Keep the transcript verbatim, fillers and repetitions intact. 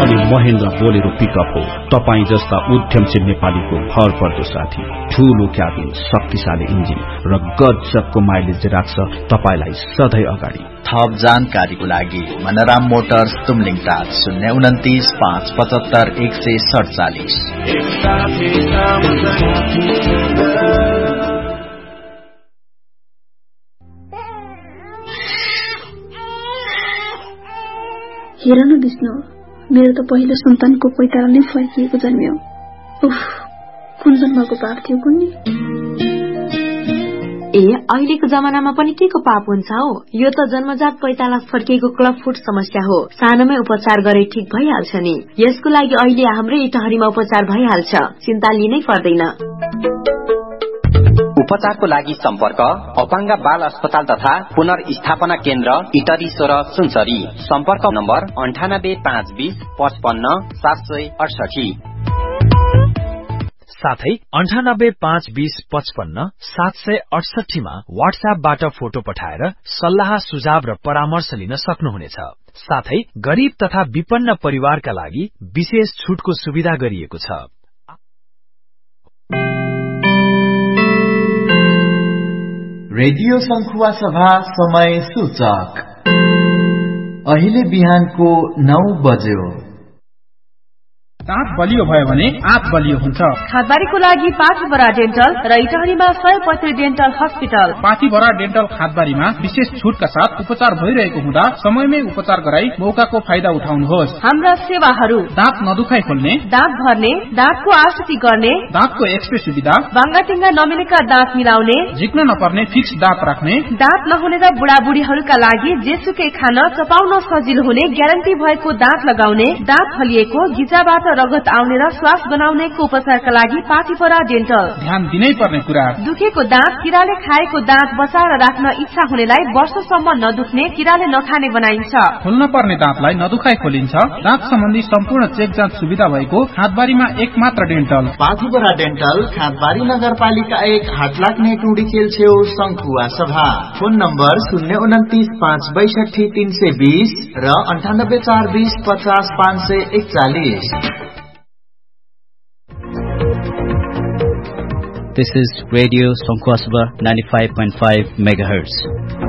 अनि Mahendra Bolero pickup हो तपाई जस्ता उद्यमशील नेपालीको भरपर्दो साथी। ठूलो क्याबिन, शक्तिशाली इन्जिन र गजबको माइलेज राख्छ तपाईलाई सधैँ अगाडि। थप जानकारीको लागि मनराम मोटर्स तुमलिङ टार शून्य उन्तिस पाँच पचहत्तर एक सय सडचालिस। हेर न विष्णु, मेरो त पहिलो सन्तानको पैतारा नै फर्किएको जन्म्यो। उफ, कुन जन्मको पाप थियो कुन्नी। ए अहिलेको जमानामा पनि के को पाप हुन्छ हो? यो त जन्मजात पैताला फर्किएको क्लब फुट समस्या हो। सानोमै उपचार गरे ठीक भइहाल्छ नि। यसको लागि अहिले हाम्रै इटहरीमा उपचार भइहाल्छ, चिन्ता लिनै पर्दैन। उपचारको लागि सम्पर्क अपाङ्ग बाल अस्पताल तथा पुनर्स्थापना केन्द्र इटरी सोह्र सुनसरी। सम्पर्क नम्बर अन्ठानब्बे पाँच बीस पचपन्न सात सय अडसठी। साथै अन्ठानब्बे पाँच बीस पचपन्न सात सय अडसठीमा वाट्सएपबाट फोटो पठाएर सल्लाह सुझाव र परामर्श लिन सक्नुहुनेछ। साथै गरीब तथा विपन्न परिवारका लागि विशेष छुटको सुविधा गरिएको छ। रेडियो संखुवा सभा समय सूचक अहिले बिहानको नौ बज्यो। दाँत बलियो भयो भने आँत बलियो हुन्छ। खादबारीको लागि पाथीबरा डेन्टल र इटहरीमा सयपत्री डेन्टल हस्पिटल। पाथीबरा डेन्टल खादबारीमा विशेष छुटका साथ उपचार भइरहेको हुँदा समयमै उपचार गराई मौकाको फाइदा उठाउनुहोस्। हाम्रा सेवाहरू दाँत नदुखाइ खोल्ने, दाँत भर्ने, दाँतको आरसीटी गर्ने, दाँतको एक्सरे सुविधा, बाङ्गाटिङ्गा नमिलेका दाँत मिलाउने, झिक्न नपर्ने फिक्स दाँत राख्ने, दाँत नहुने र बुढाबुढीहरूका लागि जेसुकै खान चपाउन सजिलो हुने ग्यारेन्टी भएको दाँत लगाउने, दाँत फलिएको घिचाबाट रगत आउने र श्वास बनाउनेको उपचारका लागि पाथीपरा डेन्टल। ध्यान दिनै पर्ने कुरा, दुखेको दाँत, किराले खाएको दाँत बचाएर राख्न इच्छा हुनेलाई वर्षसम्म नदुख्ने, किराले नखाने बनाइन्छ। खोल्न पर्ने दाँतलाई नदुखाइ खोलिन्छ। दाँत सम्बन्धी सम्पूर्ण चेक जाँच सुविधा भएको खादबारीमा एक मात्र डेन्टल। पाथीपरा डेन्टल, खादबारी नगरपालिका एक, हाटलाग्ने टुडीखेल छेउ, संखुवा सभा। फोन नम्बर शून्य उन्तिस पाँच बैसठी तीन सय बीस र अन्ठानब्बे चार बीस पचास पाँच सय एकचालिस। This is Radio Sankhwasva ninety-five point five megahertz.